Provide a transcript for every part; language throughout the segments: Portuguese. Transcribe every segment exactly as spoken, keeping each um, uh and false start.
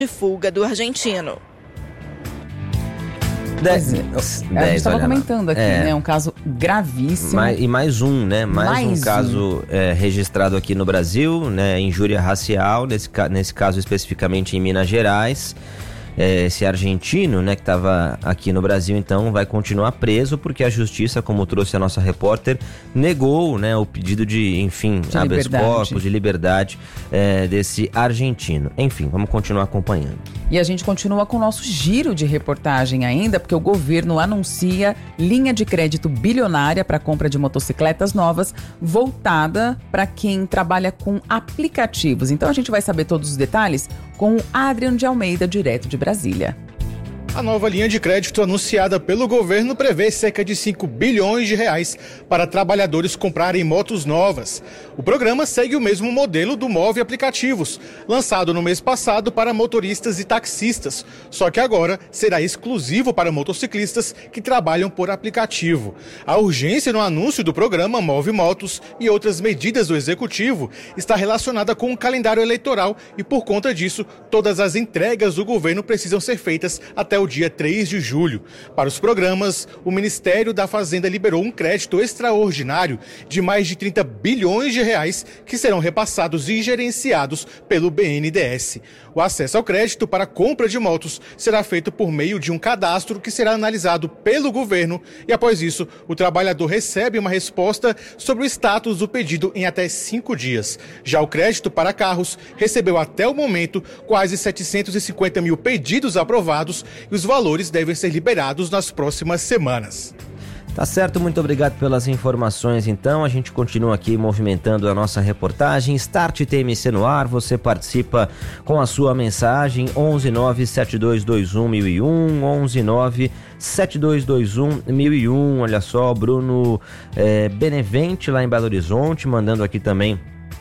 de fuga do argentino. Dez, é, dez, a gente estava olha lá. comentando aqui, É. né? Um caso gravíssimo. Mais, e mais um, né? Mais, Mais um um. caso é, registrado aqui no Brasil, né? Injúria racial, nesse, ca- nesse caso especificamente em Minas Gerais. É, esse argentino, né, que estava aqui no Brasil, então, vai continuar preso porque a justiça, como trouxe a nossa repórter, negou, né, o pedido de, enfim, De habeas liberdade. corpus, de liberdade é, desse argentino. Enfim, vamos continuar acompanhando. E a gente continua com o nosso giro de reportagem ainda, porque o governo anuncia linha de crédito bilionária para compra de motocicletas novas, voltada para quem trabalha com aplicativos. Então a gente vai saber todos os detalhes com o Adriano de Almeida, direto de Brasília. A nova linha de crédito anunciada pelo governo prevê cerca de cinco bilhões de reais para trabalhadores comprarem motos novas. O programa segue o mesmo modelo do Move Aplicativos, lançado no mês passado para motoristas e taxistas, só que agora será exclusivo para motociclistas que trabalham por aplicativo. A urgência no anúncio do programa Move Motos e outras medidas do executivo está relacionada com o calendário eleitoral e, por conta disso, todas as entregas do governo precisam ser feitas até o dia três de julho. Para os programas, o Ministério da Fazenda liberou um crédito extraordinário de mais de trinta bilhões de reais que serão repassados e gerenciados pelo B N D E S. O acesso ao crédito para compra de motos será feito por meio de um cadastro que será analisado pelo governo e, após isso, o trabalhador recebe uma resposta sobre o status do pedido em até cinco dias. Já o crédito para carros recebeu até o momento quase setecentos e cinquenta mil pedidos aprovados e os valores devem ser liberados nas próximas semanas. Tá certo, muito obrigado pelas informações. Então, a gente continua aqui movimentando a nossa reportagem. Start T M C no ar, você participa com a sua mensagem. onze nove sete dois dois um mil e um, onze nove sete dois dois um mil e um. Olha só, Bruno é, Benevente lá em Belo Horizonte, mandando aqui também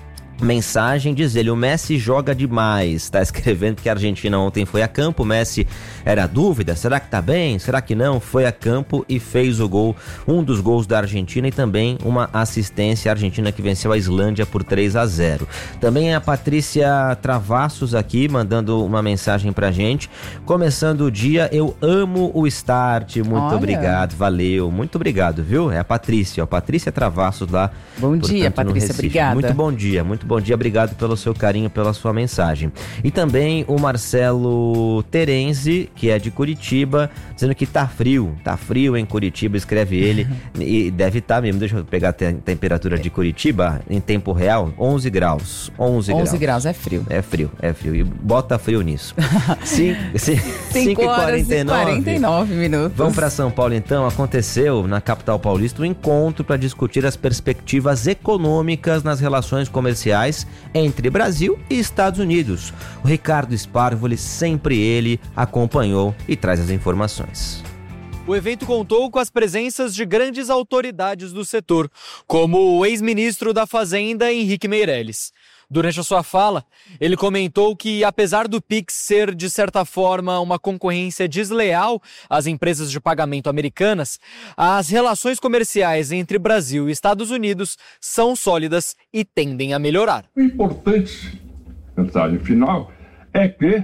mensagem, diz ele: o Messi joga demais. Tá escrevendo que a Argentina ontem foi a campo. O Messi era dúvida, será que tá bem? Será que não? Foi a campo e fez o gol, um dos gols da Argentina e também uma assistência. A Argentina que venceu a Islândia por três a zero. Também a Patrícia Travassos aqui mandando uma mensagem pra gente. Começando o dia, eu amo o Start. Muito Olha. obrigado, valeu, muito obrigado, viu? É a Patrícia, ó, Patrícia Travassos lá. Bom dia, portanto, no Patrícia, Recife. obrigada. Muito bom dia, muito bom dia, obrigado pelo seu carinho, pela sua mensagem. E também o Marcelo Terenzi, que é de Curitiba, dizendo que tá frio, tá frio em Curitiba, escreve ele, e deve estar tá mesmo. Deixa eu pegar a te- temperatura de Curitiba em tempo real, onze graus, onze graus. onze graus, é frio. É frio, é frio, e bota frio nisso. cinco cinco horas e e quarenta e nove minutos. Vamos para São Paulo então. Aconteceu na capital paulista um encontro para discutir as perspectivas econômicas nas relações comerciais entre Brasil e Estados Unidos. O Ricardo Sparvoli, sempre ele, acompanhou e traz as informações. O evento contou com as presenças de grandes autoridades do setor, como o ex-ministro da Fazenda, Henrique Meirelles. Durante a sua fala, ele comentou que, apesar do Pix ser, de certa forma, uma concorrência desleal às empresas de pagamento americanas, as relações comerciais entre Brasil e Estados Unidos são sólidas e tendem a melhorar. O importante, mensagem final, é que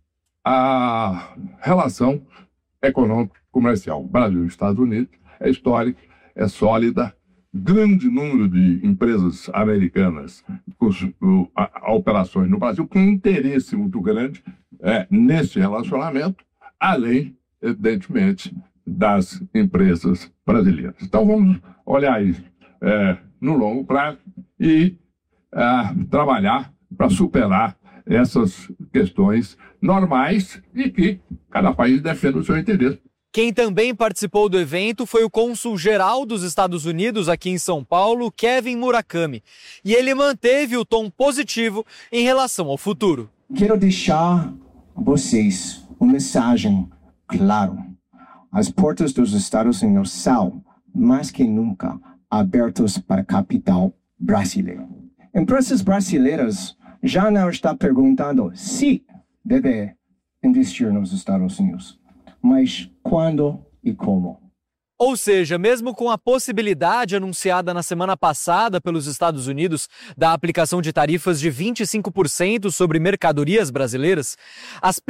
a relação econômico-comercial Brasil e Estados Unidos é histórica, é sólida. Grande número de empresas americanas com a, a, operações no Brasil, com interesse muito grande é, nesse relacionamento, além, evidentemente, das empresas brasileiras. Então, vamos olhar isso é, no longo prazo e é, trabalhar para superar essas questões normais e que cada país defenda o seu interesse. Quem também participou do evento foi o cônsul-geral dos Estados Unidos aqui em São Paulo, Kevin Murakami. E ele manteve o tom positivo em relação ao futuro. Quero deixar a vocês uma mensagem clara. As portas dos Estados Unidos são, mais que nunca, abertas para capital brasileiro. Empresas brasileiras já não estão perguntando se deve investir nos Estados Unidos, mas quando e como. Ou seja, mesmo com a possibilidade anunciada na semana passada pelos Estados Unidos da aplicação de tarifas de vinte e cinco por cento sobre mercadorias brasileiras, as